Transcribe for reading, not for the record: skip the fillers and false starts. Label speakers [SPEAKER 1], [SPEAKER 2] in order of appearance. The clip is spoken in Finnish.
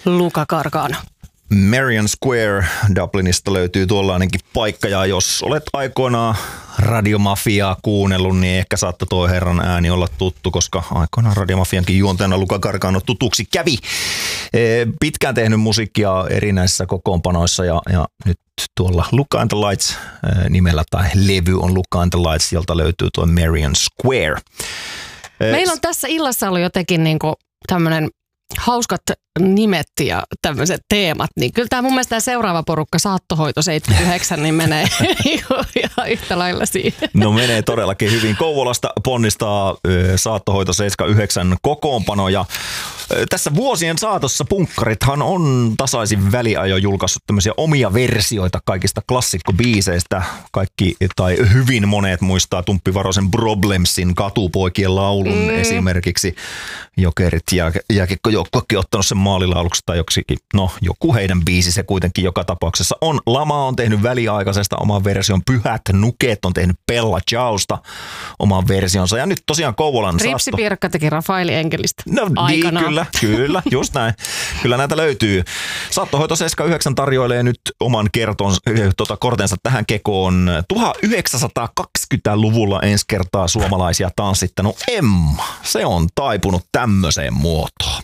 [SPEAKER 1] Luca Gargano.
[SPEAKER 2] Merrion Square Dublinista löytyy tuollainenkin paikka, ja jos olet aikoinaan Radiomafiaa kuunnellut, niin ehkä saattoi tuo herran ääni olla tuttu, koska aikoinaan Radiomafiankin juontajana Luca Gargano tutuksi kävi. Pitkään tehnyt musiikkia erinäisissä kokoonpanoissa, ja nyt tuolla Luca and the Lights nimellä tai levy on Luca and the Lights, jolta löytyy tuo Merrion Square.
[SPEAKER 1] Meillä on tässä illassa ollut jotenkin niinku tämmöinen hauskat nimet ja tämmöiset teemat, niin kyllä tämä mun mielestä tämä seuraava porukka, Saattohoito 79, niin menee ihan yhtä lailla siihen.
[SPEAKER 2] No menee todellakin hyvin. Kouvolasta ponnistaa Saattohoito 79 kokoonpano, ja tässä vuosien saatossa punkkarithan on tasaisin väliajoin julkaissut tämmöisiä omia versioita kaikista klassikkobiiseistä. Kaikki tai hyvin monet muistaa Tumppi Varosen Problemsin Katupoikien laulun esimerkiksi. Jokerit ja jääkiekkojoukkuekin ottanut sen maalilauluksi tai joksikin. No, joku heidän biisi se kuitenkin joka tapauksessa on. Lama on tehnyt väliaikaisesta oman version. Pyhät Nuket on tehnyt Bella Ciaosta oman versionsa. Ja nyt tosiaan Kouvolan
[SPEAKER 1] Ripsi Pirkka teki Rafaeli Enkelistä
[SPEAKER 2] aikanaan. Niin, kyllä, just näin. Kyllä näitä löytyy. Saattohoito 79 tarjoilee nyt oman kortensa tähän kekoon. 1920-luvulla ensi kertaa suomalaisia tanssittanut Emma. Se on taipunut tämmöiseen muotoon.